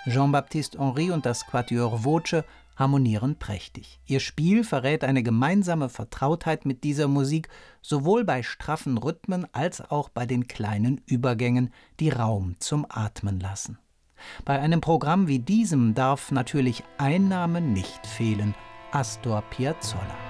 Jean-Baptiste Henry und das Quatuor Voce harmonieren prächtig. Ihr Spiel verrät eine gemeinsame Vertrautheit mit dieser Musik, sowohl bei straffen Rhythmen als auch bei den kleinen Übergängen, die Raum zum Atmen lassen. Bei einem Programm wie diesem darf natürlich ein Name nicht fehlen: Astor Piazzolla.